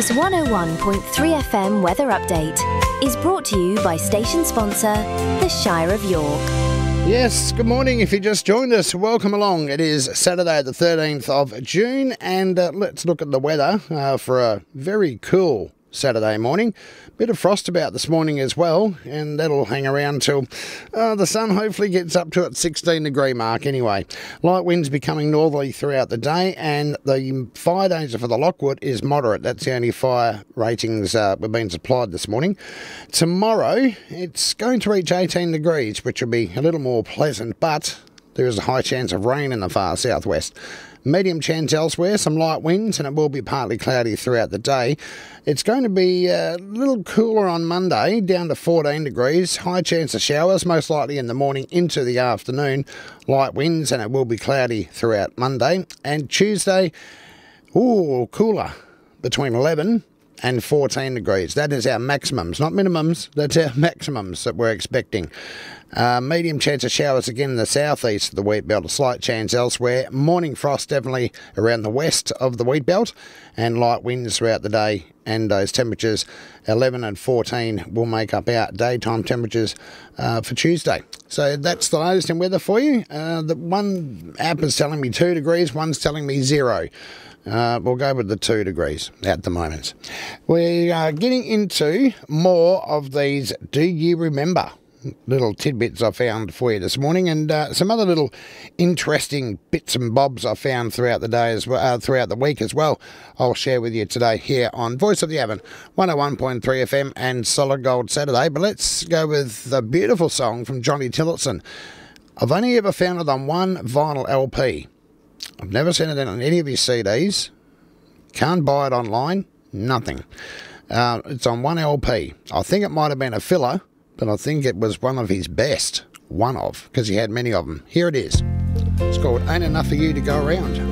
News 101.3 FM weather update is brought to you by station sponsor, the Shire of York. Yes, good morning. If you just joined us, welcome along. It is Saturday the 13th of June and let's look at the weather for a very cool Saturday morning. Bit of frost about this morning as well, and that'll hang around till the sun hopefully gets up to its 16 degree mark anyway. Light winds becoming northerly throughout the day, and the fire danger for the Lockwood is moderate. That's the only fire ratings we've been supplied this morning. Tomorrow, it's going to reach 18 degrees, which will be a little more pleasant, but there is a high chance of rain in the far southwest. Medium chance elsewhere, some light winds, and it will be partly cloudy throughout the day. It's going to be a little cooler on Monday, down to 14 degrees. High chance of showers, most likely in the morning into the afternoon. Light winds, and it will be cloudy throughout Monday. And Tuesday, cooler, between 11 and 14 degrees. That is our maximums, not minimums. That's our maximums that we're expecting. Medium chance of showers again in the southeast of the wheat belt, a slight chance elsewhere. Morning frost definitely around the west of the wheat belt, and light winds throughout the day. And those temperatures, 11 and 14, will make up our daytime temperatures for Tuesday. So that's the latest in weather for you. The one app is telling me 2 degrees, one's telling me 0. We'll go with the 2 degrees at the moment. We are getting into more of these Do You Remember little tidbits I found for you this morning, and some other little interesting bits and bobs I found throughout the day as well, throughout the week as well. I'll share with you today here on Voice of the Avon, 101.3 FM and Solid Gold Saturday. But let's go with the beautiful song from Johnny Tillotson. I've only ever found it on one vinyl LP. I've never seen it on any of his CDs. Can't buy it online. Nothing. It's on one LP. I think it might have been a filler, but I think it was one of his best. Because he had many of them. Here it is. It's called Ain't Enough for You to Go Around.